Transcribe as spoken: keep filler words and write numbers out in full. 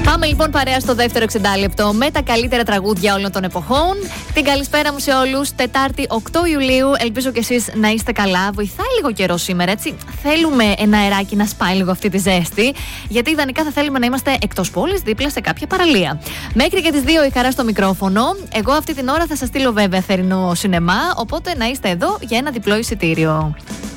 Πάμε λοιπόν παρέα στο δεύτερο εξήντα λεπτό με τα καλύτερα τραγούδια όλων των εποχών. Την καλησπέρα μου σε όλους. Τετάρτη οκτώ Ιουλίου. Ελπίζω κι εσείς να είστε καλά. Βοηθάει λίγο καιρό σήμερα, έτσι. Θέλουμε ένα αεράκι να σπάει λίγο αυτή τη ζέστη. Γιατί ιδανικά θα θέλουμε να είμαστε εκτός πόλης, δίπλα σε κάποια παραλία. Μέχρι και τις δύο η Χαρά στο μικρόφωνο. Εγώ αυτή την ώρα θα σας στείλω βέβαια θερινό σινεμά. Οπότε να είστε εδώ για ένα διπλό εισιτήριο.